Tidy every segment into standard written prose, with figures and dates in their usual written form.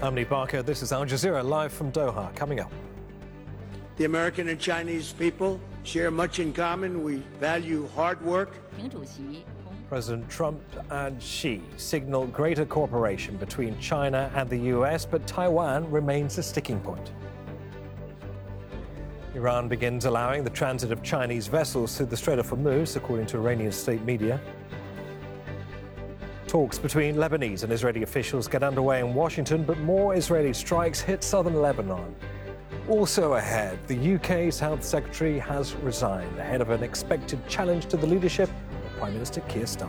I'm Lee Barker. This is Al Jazeera live from Doha. Coming up. The American and Chinese people share much in common. We value hard work. President Trump and Xi signal greater cooperation between China and the US, but Taiwan remains a sticking point. Iran begins allowing the transit of Chinese vessels through the Strait of Hormuz, according to Iranian state media. Talks between Lebanese and Israeli officials get underway in Washington, but more Israeli strikes hit southern Lebanon. Also ahead, the UK's Health Secretary has resigned ahead of an expected challenge to the leadership of Prime Minister Keir Starmer.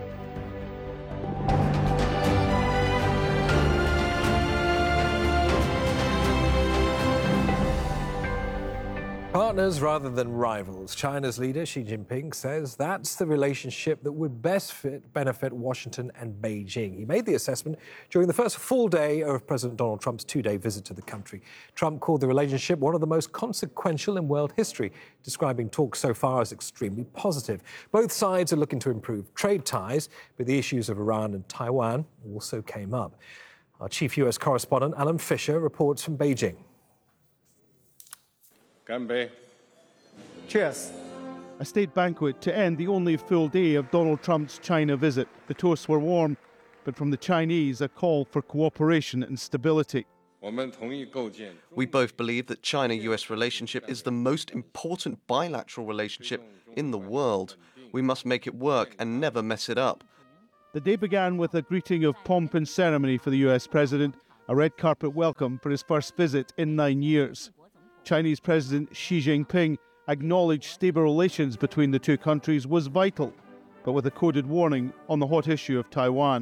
Partners rather than rivals, China's leader Xi Jinping says that's the relationship that would best benefit Washington and Beijing. He made the assessment during the first full day of President Donald Trump's two-day visit to the country. Trump called the relationship one of the most consequential in world history, describing talks so far as extremely positive. Both sides are looking to improve trade ties, but the issues of Iran and Taiwan also came up. Our chief US correspondent, Alan Fisher, reports from Beijing. Cheers. A state banquet to end the only full day of Donald Trump's China visit. The toasts were warm, but from the Chinese, a call for cooperation and stability. We both believe that China-US relationship is the most important bilateral relationship in the world. We must make it work and never mess it up. The day began with a greeting of pomp and ceremony for the US president, a red carpet welcome for his first visit in 9 years. Chinese President Xi Jinping acknowledged stable relations between the two countries was vital, but with a coded warning on the hot issue of Taiwan.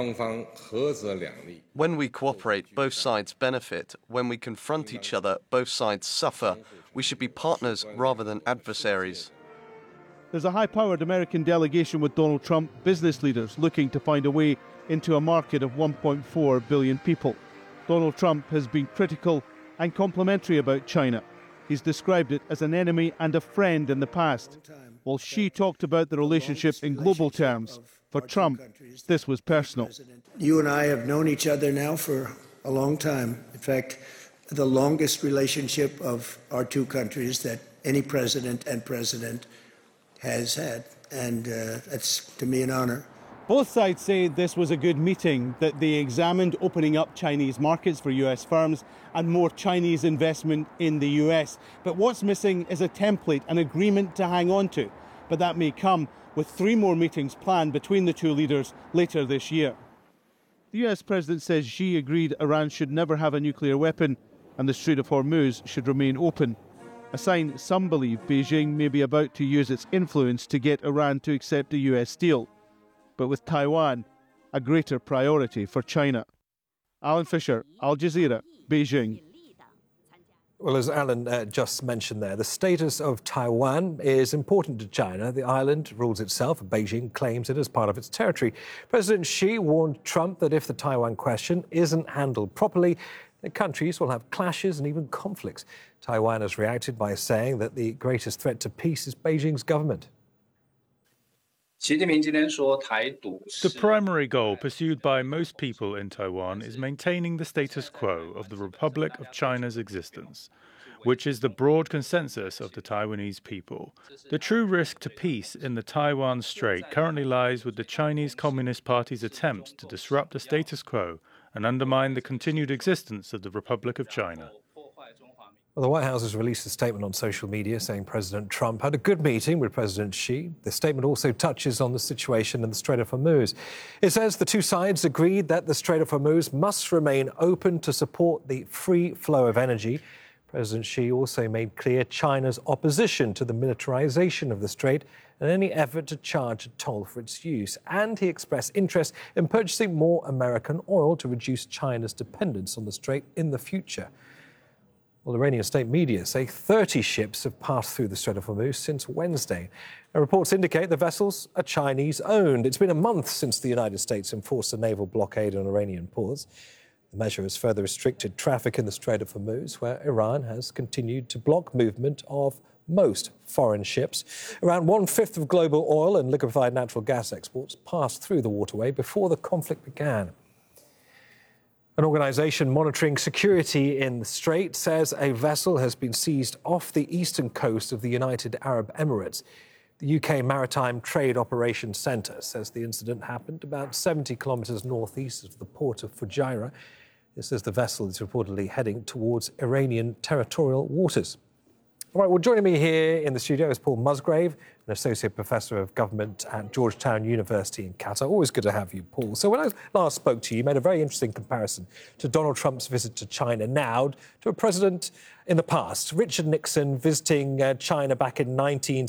When we cooperate, both sides benefit. When we confront each other, both sides suffer. We should be partners rather than adversaries. There's a high-powered American delegation with Donald Trump, business leaders looking to find a way into a market of 1.4 billion people. Donald Trump has been critical and complimentary about China. He's described it as an enemy and a friend in the past, while Xi talked about the relationship in global terms. For Trump, this was personal. You and I have known each other now for a long time. In fact, the longest relationship of our two countries that any president and president has had. And that's, to me, an honor. Both sides say this was a good meeting, that they examined opening up Chinese markets for US firms and more Chinese investment in the US. But what's missing is a template, an agreement to hang on to. But that may come with 3 more meetings planned between the two leaders later this year. The US president says Xi agreed Iran should never have a nuclear weapon and the Strait of Hormuz should remain open. A sign some believe Beijing may be about to use its influence to get Iran to accept a US deal. But with Taiwan, a greater priority for China. Alan Fisher, Al Jazeera, Beijing. Well, as Alan just mentioned there, the status of Taiwan is important to China. The island rules itself. Beijing claims it as part of its territory. President Xi warned Trump that if the Taiwan question isn't handled properly, the countries will have clashes and even conflicts. Taiwan has reacted by saying that the greatest threat to peace is Beijing's government. The primary goal pursued by most people in Taiwan is maintaining the status quo of the Republic of China's existence, which is the broad consensus of the Taiwanese people. The true risk to peace in the Taiwan Strait currently lies with the Chinese Communist Party's attempts to disrupt the status quo and undermine the continued existence of the Republic of China. Well, the White House has released a statement on social media saying President Trump had a good meeting with President Xi. The statement also touches on the situation in the Strait of Hormuz. It says the two sides agreed that the Strait of Hormuz must remain open to support the free flow of energy. President Xi also made clear China's opposition to the militarization of the strait and any effort to charge a toll for its use. And he expressed interest in purchasing more American oil to reduce China's dependence on the strait in the future. Well, Iranian state media say 30 ships have passed through the Strait of Hormuz since Wednesday. And reports indicate the vessels are Chinese-owned. It's been a month since the United States enforced a naval blockade on Iranian ports. The measure has further restricted traffic in the Strait of Hormuz, where Iran has continued to block movement of most foreign ships. Around 1/5 of global oil and liquefied natural gas exports passed through the waterway before the conflict began. An organisation monitoring security in the Strait says a vessel has been seized off the eastern coast of the United Arab Emirates. The UK Maritime Trade Operations Centre says the incident happened about 70 kilometres northeast of the port of Fujairah. This as the vessel is reportedly heading towards Iranian territorial waters. All right, well, joining me here in the studio is Paul Musgrave, an Associate Professor of Government at Georgetown University in Qatar. Always good to have you, Paul. So when I last spoke to you, you made a very interesting comparison to Donald Trump's visit to China now to a president in the past. Richard Nixon visiting China back in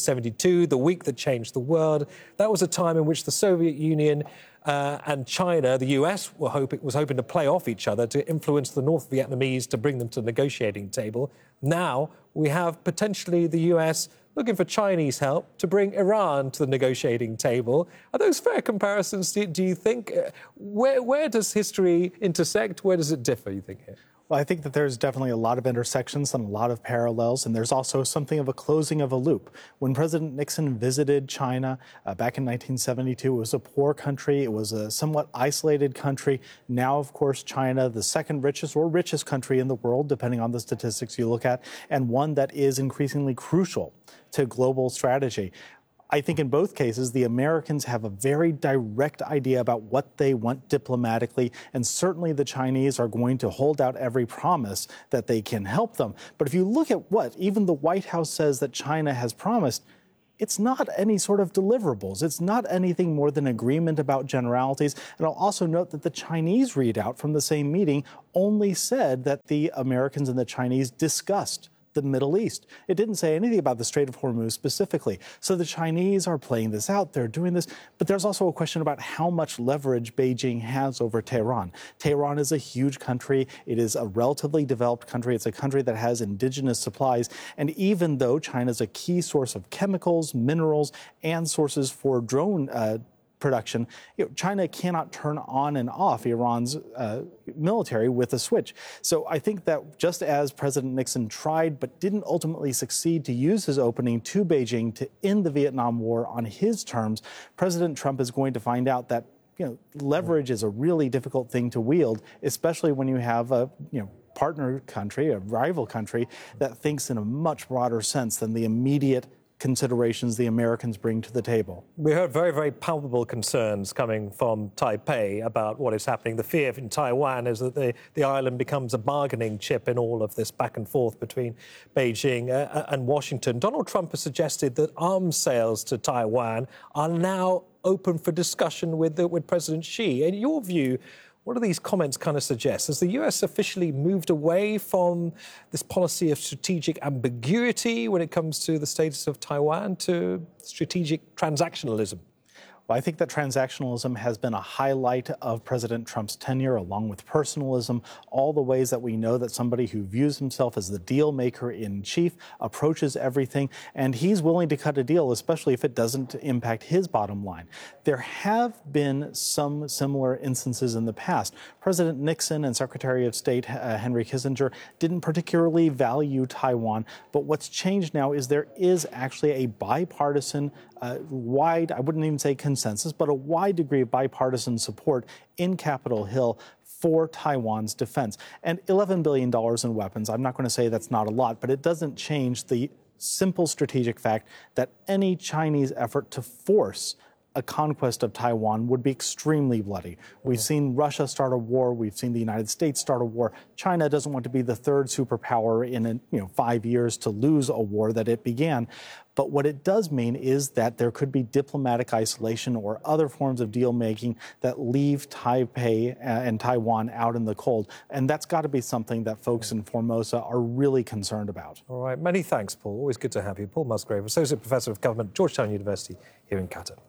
1972, the week that changed the world. That was a time in which the Soviet Union and China, the US, was hoping to play off each other to influence the North Vietnamese to bring them to the negotiating table. Now we have potentially the US looking for Chinese help to bring Iran to the negotiating table. Are those fair comparisons, do you think? Where does history intersect? Where does it differ, you think, here? Well, I think that there's definitely a lot of intersections and a lot of parallels, and there's also something of a closing of a loop. When President Nixon visited China back in 1972, it was a poor country. It was a somewhat isolated country. Now, of course, China, the second richest or richest country in the world, depending on the statistics you look at, and one that is increasingly crucial to global strategy. I think in both cases, the Americans have a very direct idea about what they want diplomatically, and certainly the Chinese are going to hold out every promise that they can help them. But if you look at what even the White House says that China has promised, it's not any sort of deliverables. It's not anything more than agreement about generalities. And I'll also note that the Chinese readout from the same meeting only said that the Americans and the Chinese discussed the Middle East. It didn't say anything about the Strait of Hormuz specifically. So the Chinese are playing this out. They're doing this. But there's also a question about how much leverage Beijing has over Tehran. Tehran is a huge country. It is a relatively developed country. It's a country that has indigenous supplies. And even though China is a key source of chemicals, minerals, and sources for drone production, China cannot turn on and off Iran's military with a switch. So I think that just as President Nixon tried but didn't ultimately succeed to use his opening to Beijing to end the Vietnam War on his terms, President Trump is going to find out that leverage is a really difficult thing to wield, especially when you have a partner country, a rival country that thinks in a much broader sense than the immediate considerations the Americans bring to the table. We heard very, very palpable concerns coming from Taipei about what is happening. The fear in Taiwan is that the island becomes a bargaining chip in all of this back and forth between Beijing and Washington. Donald Trump has suggested that arms sales to Taiwan are now open for discussion with President Xi. In your view, what do these comments kind of suggest? Has the US officially moved away from this policy of strategic ambiguity when it comes to the status of Taiwan to strategic transactionalism? Well, I think that transactionalism has been a highlight of President Trump's tenure, along with personalism, all the ways that we know that somebody who views himself as the deal maker in chief approaches everything, and he's willing to cut a deal, especially if it doesn't impact his bottom line. There have been some similar instances in the past. President Nixon and Secretary of State Henry Kissinger didn't particularly value Taiwan, but what's changed now is there is actually a bipartisan wide, I wouldn't even say consensus, but a wide degree of bipartisan support in Capitol Hill for Taiwan's defense. And $11 billion in weapons, I'm not going to say that's not a lot, but it doesn't change the simple strategic fact that any Chinese effort to force a conquest of Taiwan would be extremely bloody. We've seen Russia start a war. We've seen the United States start a war. China doesn't want to be the third superpower in 5 years to lose a war that it began. But what it does mean is that there could be diplomatic isolation or other forms of deal making that leave Taipei and Taiwan out in the cold. And that's got to be something that folks in Formosa are really concerned about. All right. Many thanks, Paul. Always good to have you. Paul Musgrave, Associate Professor of Government at Georgetown University here in Qatar.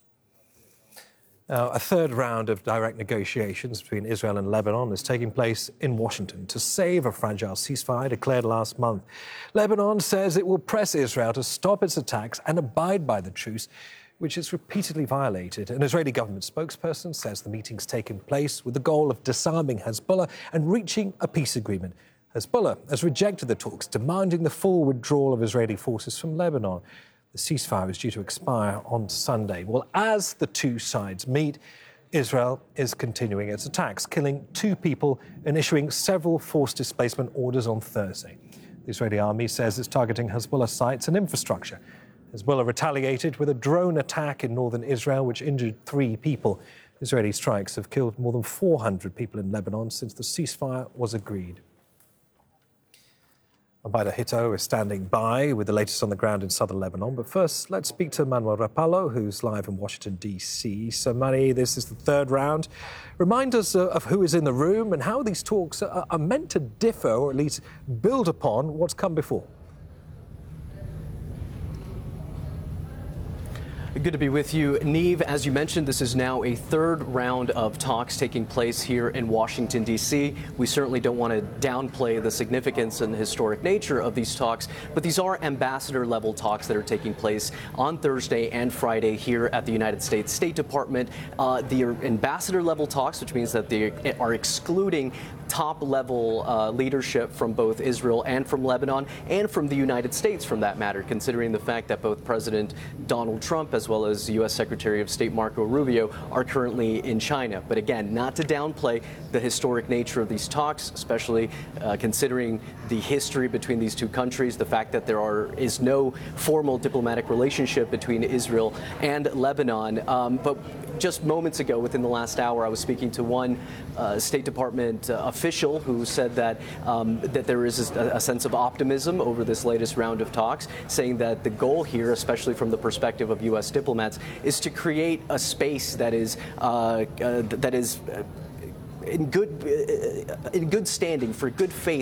Now, a third round of direct negotiations between Israel and Lebanon is taking place in Washington to save a fragile ceasefire declared last month. Lebanon says it will press Israel to stop its attacks and abide by the truce, which it's repeatedly violated. An Israeli government spokesperson says the meeting's taken place with the goal of disarming Hezbollah and reaching a peace agreement. Hezbollah has rejected the talks, demanding the full withdrawal of Israeli forces from Lebanon. The ceasefire is due to expire on Sunday. Well, as the two sides meet, Israel is continuing its attacks, killing 2 people and issuing several forced displacement orders on Thursday. The Israeli army says it's targeting Hezbollah sites and infrastructure. Hezbollah retaliated with a drone attack in northern Israel, which injured 3 people. Israeli strikes have killed more than 400 people in Lebanon since the ceasefire was agreed. Abaida Hito is standing by with the latest on the ground in southern Lebanon. But first, let's speak to Manuel Rapallo, who's live in Washington, D.C. So, Manny, this is the 3rd round. Remind us of who is in the room and how these talks are meant to differ, or at least build upon what's come before. Good to be with you. Neve, as you mentioned, this is now a 3rd round of talks taking place here in Washington, D.C. We certainly don't want to downplay the significance and the historic nature of these talks, but these are ambassador-level talks that are taking place on Thursday and Friday here at the United States State Department. The ambassador-level talks, which means that they are excluding top-level leadership from both Israel and from Lebanon and from the United States, for that matter, considering the fact that both President Donald Trump as well as U.S. Secretary of State Marco Rubio are currently in China. But again, not to downplay the historic nature of these talks, especially considering the history between these 2 countries, the fact that there is no formal diplomatic relationship between Israel and Lebanon. But just moments ago, within the last hour, I was speaking to one State Department official who said that that there is a sense of optimism over this latest round of talks, saying that the goal here, especially from the perspective of U.S. diplomats, is to create a space that is in good standing, for good faith